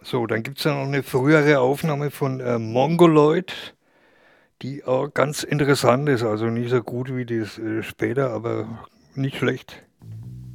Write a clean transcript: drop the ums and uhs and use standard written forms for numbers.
So, dann gibt es ja noch eine frühere Aufnahme von Mongoloid, die auch ganz interessant ist. Also nicht so gut wie das später, aber nicht schlecht.